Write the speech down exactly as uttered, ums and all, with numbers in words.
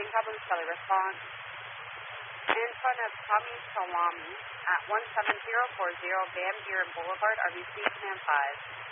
problems, Charlie response. In front of Tommy Salami at one seven zero four zero Van Buren Boulevard, R B C Command five.